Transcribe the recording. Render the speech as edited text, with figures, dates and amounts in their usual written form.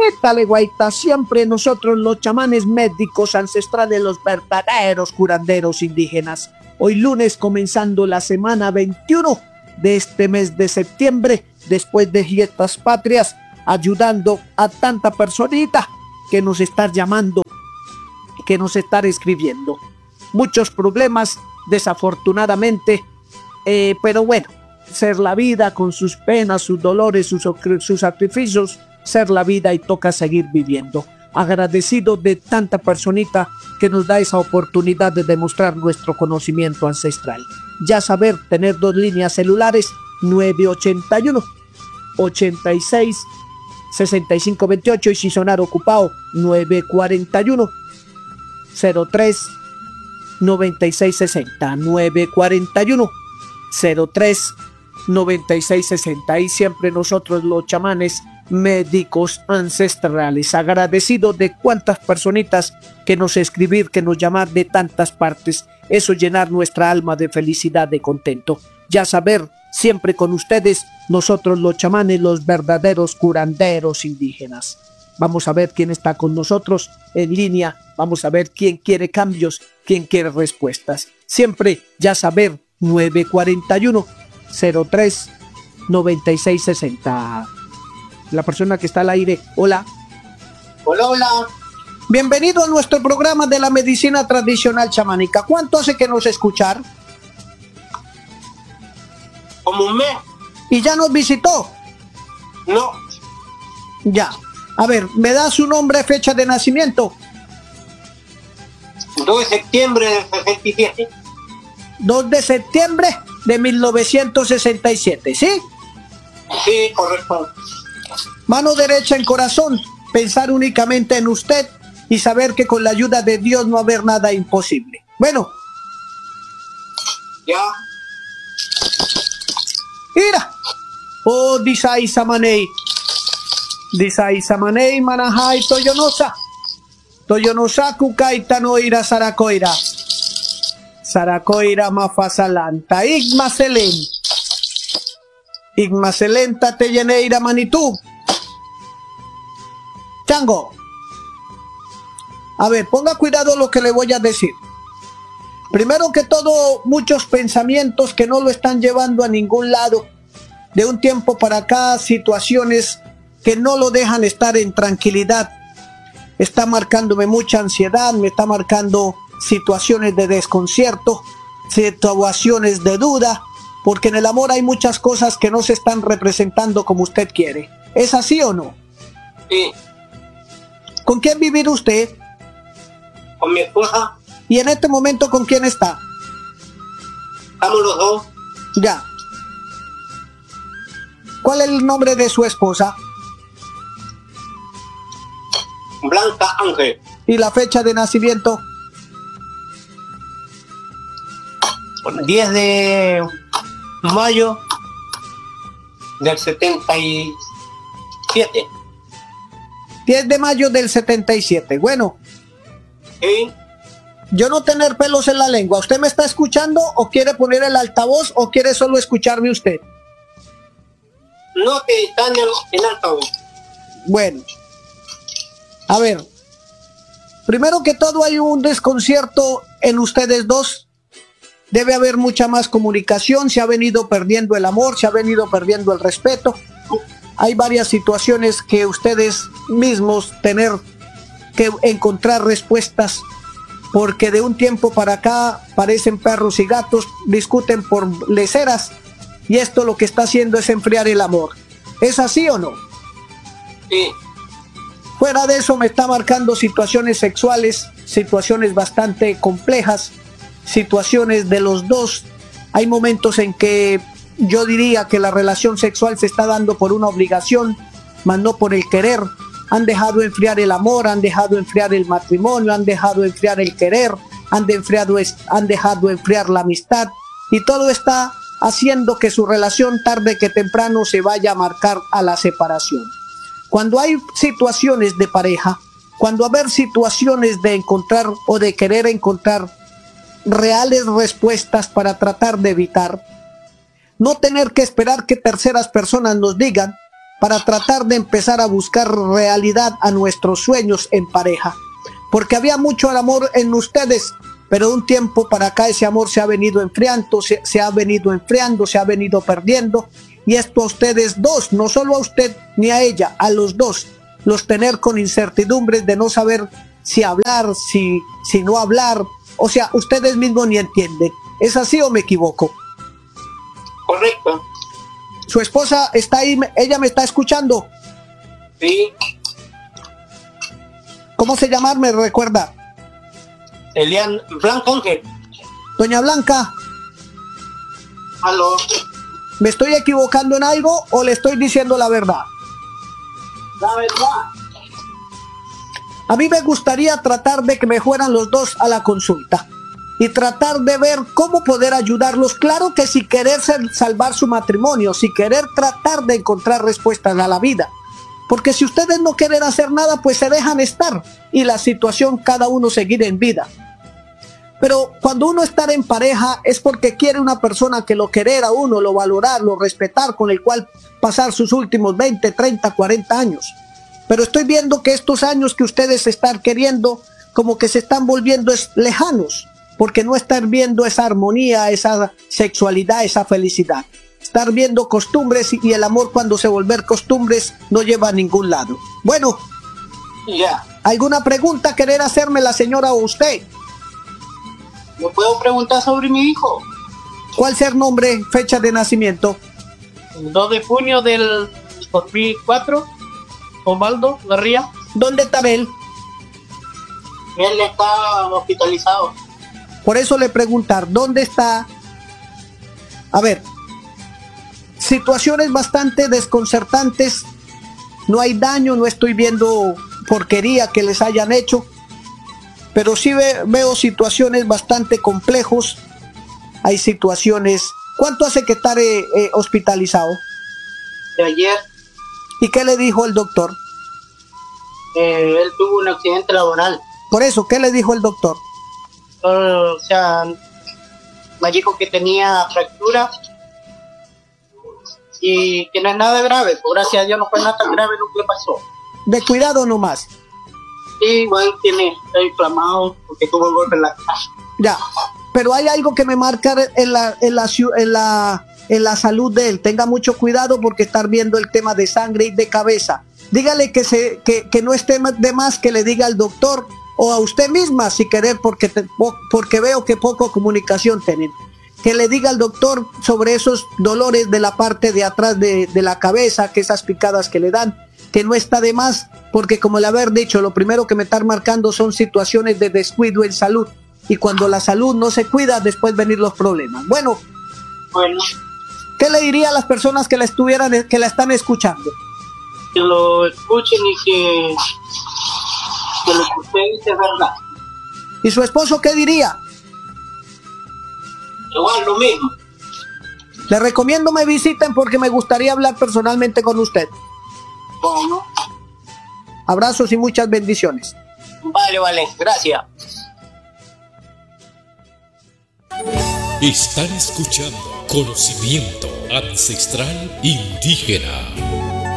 Dale, guaita, siempre nosotros los chamanes médicos ancestrales, los verdaderos curanderos indígenas. Hoy lunes comenzando la semana 21 de este mes de septiembre, después de fiestas patrias, ayudando a tanta personita que nos está llamando, que nos está escribiendo. Muchos problemas, desafortunadamente, pero bueno, ser la vida con sus penas, sus dolores, sus sacrificios, ser la vida y toca seguir viviendo. Agradecido de tanta personita que nos da esa oportunidad de demostrar nuestro conocimiento ancestral. Ya saber, tener dos líneas celulares, 981 86 65 28, y si sonar ocupado, 941 03 96 60, 941 03 96 60. Y siempre nosotros los chamanes médicos ancestrales, agradecidos de cuántas personitas que nos escribir, que nos llamar de tantas partes. Eso llenar nuestra alma de felicidad, de contento. Ya saber, siempre con ustedes, nosotros los chamanes, los verdaderos curanderos indígenas. Vamos a ver quién está con nosotros en línea. Vamos a ver quién quiere cambios, quién quiere respuestas. Siempre, ya saber, 941 03 96 60. La persona que está al aire, hola. Hola, hola. Bienvenido a nuestro programa de la medicina tradicional chamánica. ¿Cuánto hace que nos escuchar? Como un mes. ¿Y ya nos visitó? No. Ya. A ver, ¿me da su nombre, fecha de nacimiento? 2 de septiembre del 67. 2 de septiembre de 1967, ¿sí? Sí, correcto. Mano derecha en corazón, pensar únicamente en usted y saber que con la ayuda de Dios no va a haber nada imposible. Bueno. Ya. Mira. Oh, disai samanei. Disai samanei manahai toyonosa. Toyonosa kukaita no ira saracoira. Saracoira mafasalanta. Igmaselen. Igmaselenta te lleneira manitú. Chango, a ver, ponga cuidado lo que le voy a decir. Primero que todo, muchos pensamientos que no lo están llevando a ningún lado. De un tiempo para acá, situaciones que no lo dejan estar en tranquilidad. Está marcándome mucha ansiedad, me está marcando situaciones de desconcierto, situaciones de duda, porque en el amor hay muchas cosas que no se están representando como usted quiere. ¿Es así o no? Sí. ¿Con quién vivir usted? Con mi esposa. ¿Y en este momento con quién está? Estamos los dos. Ya. ¿Cuál es el nombre de su esposa? Blanca Ángel. ¿Y la fecha de nacimiento? 10 de mayo del 77. 10 de mayo del 77. Bueno. Sí. Yo no tener pelos en la lengua. ¿Usted me está escuchando o quiere poner el altavoz o quiere solo escucharme usted? No, que está en el altavoz. Bueno. A ver. Primero que todo hay un desconcierto en ustedes dos. Debe haber mucha más comunicación. Se ha venido perdiendo el amor, se ha venido perdiendo el respeto. Hay varias situaciones que ustedes mismos tener que encontrar respuestas, porque de un tiempo para acá parecen perros y gatos, discuten por leceras, y esto lo que está haciendo es enfriar el amor. ¿Es así o no? Sí. Fuera de eso me está marcando situaciones sexuales, situaciones bastante complejas, situaciones de los dos. Hay momentos en que yo diría que la relación sexual se está dando por una obligación, más no por el querer. Han dejado enfriar el amor, han dejado enfriar el matrimonio, han dejado enfriar el querer, han dejado enfriar la amistad, y todo está haciendo que su relación tarde que temprano se vaya a marcar a la separación. Cuando hay situaciones de pareja, cuando haber situaciones de encontrar o de querer encontrar reales respuestas para tratar de evitar, no tener que esperar que terceras personas nos digan, para tratar de empezar a buscar realidad a nuestros sueños en pareja. Porque había mucho amor en ustedes, pero de un tiempo para acá ese amor se ha venido enfriando, se ha venido enfriando, se ha venido perdiendo. Y esto a ustedes dos, no solo a usted ni a ella, a los dos, los tener con incertidumbres de no saber si hablar, si no hablar. O sea, ustedes mismos ni entienden. ¿Es así o me equivoco? Correcto. Su esposa está ahí, ella me está escuchando. Sí. ¿Cómo se llama? ¿Me recuerda? Elian Blanco Ángel. Doña Blanca, Aló. ¿me estoy equivocando en algo o le estoy diciendo la verdad? La verdad. A mí me gustaría tratar de que me fueran los dos a la consulta y tratar de ver cómo poder ayudarlos. Claro que si querer salvar su matrimonio, si querer tratar de encontrar respuestas a la vida. Porque si ustedes no quieren hacer nada, pues se dejan estar y la situación cada uno seguir en vida. Pero cuando uno está en pareja es porque quiere una persona que lo querer a uno, lo valorar, lo respetar, con el cual pasar sus últimos 20, 30, 40 años. Pero estoy viendo que estos años que ustedes están queriendo, como que se están volviendo lejanos, porque no están viendo esa armonía, esa sexualidad, esa felicidad. Estar viendo costumbres y el amor cuando se vuelve costumbres no lleva a ningún lado. Bueno, Ya. ¿alguna pregunta querer hacerme la señora o usted? ¿Me puedo preguntar sobre mi hijo? ¿Cuál ser nombre, fecha de nacimiento? El 2 de junio del 2004, Osvaldo Garría. ¿Dónde está él? Él está hospitalizado. Por eso le preguntar, ¿dónde está? A ver, situaciones bastante desconcertantes. No hay daño, no estoy viendo porquería que les hayan hecho, pero sí veo situaciones bastante complejos. Hay situaciones. ¿Cuánto hace que está hospitalizado? De ayer, ¿Y qué le dijo el doctor? él tuvo un accidente laboral. Por eso, ¿qué le dijo el doctor? O sea, me dijo que tenía fractura y que no es nada grave. Por gracias a Dios no fue nada tan grave lo que le pasó. De cuidado nomás. Sí, igual está inflamado porque tuvo el golpe en la cara. Ya, pero hay algo que me marca en la salud de él. Tenga mucho cuidado porque estar viendo el tema de sangre y de cabeza. Dígale que no esté de más que le diga al doctor o a usted misma si querer, porque veo que poco comunicación tienen. Que le diga al doctor sobre esos dolores de la parte de atrás de la cabeza, que esas picadas que le dan, que no está de más, porque como le haber dicho, lo primero que me están marcando son situaciones de descuido en salud. Y cuando la salud no se cuida, después venir los problemas. Bueno, ¿qué le diría a las personas que la están escuchando? Que lo escuchen y que lo que usted dice es verdad. ¿Y su esposo qué diría? Igual lo mismo. Le recomiendo me visiten porque me gustaría hablar personalmente con usted. Bueno, Abrazos y muchas bendiciones. vale, gracias. Están escuchando Conocimiento Ancestral Indígena.